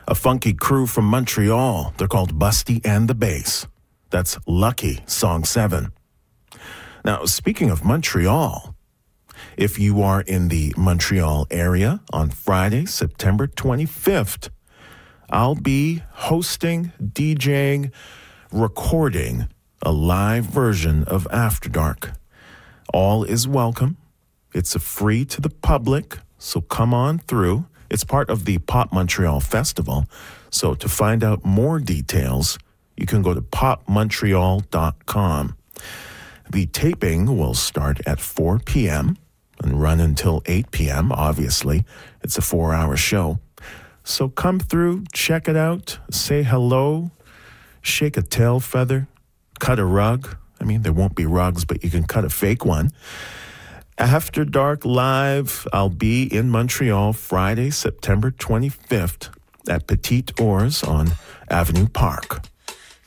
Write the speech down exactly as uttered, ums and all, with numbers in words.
a funky crew from Montreal. They're called Busty and the Bass. That's Lucky, song seven. Now, speaking of Montreal, if you are in the Montreal area on Friday, September twenty-fifth, I'll be hosting, DJing, recording a live version of After Dark. All is welcome. It's a free to the public, so come on through. It's part of the Pop Montreal Festival. So to find out more details, you can go to pop montreal dot com. The taping will start at four p.m. and run until eight p.m., obviously. It's a four-hour show. So come through, check it out, say hello, shake a tail feather, cut a rug. I mean, there won't be rugs, but you can cut a fake one. After Dark Live, I'll be in Montreal Friday, September twenty-fifth at Petite Ours on Avenue Park.